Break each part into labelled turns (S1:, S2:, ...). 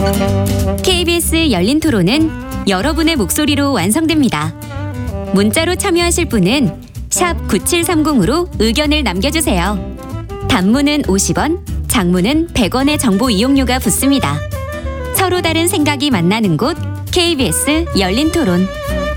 S1: KBS 열린 토론은 여러분의 목소리로 완성됩니다. 문자로 참여하실 분은 샵 9730으로 의견을 남겨주세요. 단문은 50원, 장문은 100원의 정보 이용료가 붙습니다. 서로 다른 생각이 만나는 곳 KBS 열린 토론.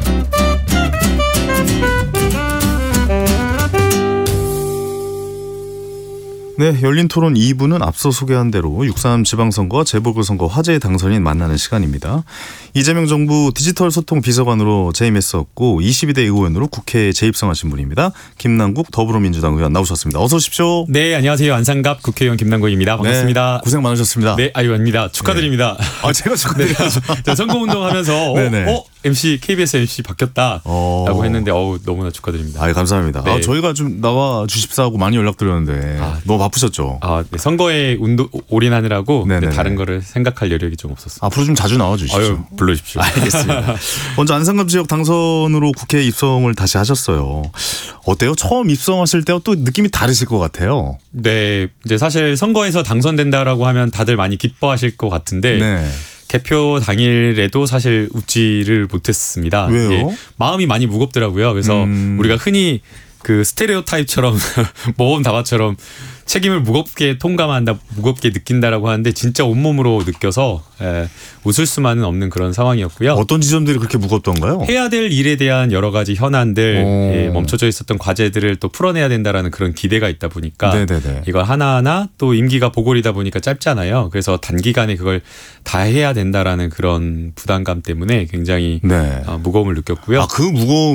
S2: 네, 열린 토론 2부는 앞서 소개한 대로 6.3 지방선거와 재보궐선거 화제의 당선인 만나는 시간입니다. 이재명 정부 디지털 소통 비서관으로 재임했었고 22대 의원으로 국회에 재입성하신 분입니다. 김남국 더불어민주당 의원 나오셨습니다. 어서 오십시오.
S3: 네, 안녕하세요. 안상갑 국회의원 김남국입니다. 반갑습니다.
S2: 네, 고생 많으셨습니다.
S3: 네, 아닙니다. 축하드립니다.
S2: 네. 아, 제가 축하드려야죠.
S3: 네, 선거운동하면서 KBS MC 바뀌었다라고 했는데 너무나 축하드립니다.
S2: 아, 감사합니다.
S3: 네.
S2: 저희가 좀 나와 주십사 하고 많이 연락드렸는데 너무 바쁘셨죠?
S3: 네, 선거에 올인하느라고 다른 거를 생각할 여력이 좀 없었습니다.
S2: 앞으로 좀 자주 나와 주십시오.
S3: 불러주십시오.
S2: 알겠습니다. 먼저 안상갑 지역 당선으로 국회 입성을 다시 하셨어요. 어때요? 처음 입성하실 때와 또 느낌이 다르실 것 같아요.
S3: 네, 이제 사실 선거에서 당선된다라고 하면 다들 많이 기뻐하실 것 같은데 개표 당일에도 사실 웃지를 못했습니다.
S2: 왜요?
S3: 예, 마음이 많이 무겁더라고요. 그래서 우리가 흔히 그 스테레오타입처럼 모범 답안처럼 책임을 무겁게 통감한다, 무겁게 느낀다라고 하는데 진짜 온몸으로 느껴서 웃을 수만은 없는 그런 상황이었고요.
S2: 어떤 지점들이 그렇게 무겁던가요?
S3: 해야 될 일에 대한 여러 가지 현안들, 멈춰져 있었던 과제들을 또 풀어내야 된다라는 그런 기대가 있다 보니까 이걸 하나하나 또 임기가 보궐이다 보니까 짧잖아요. 그래서 단기간에 그걸 다 해야 된다라는 그런 부담감 때문에 굉장히 무거움을 느꼈고요.
S2: 그 무거움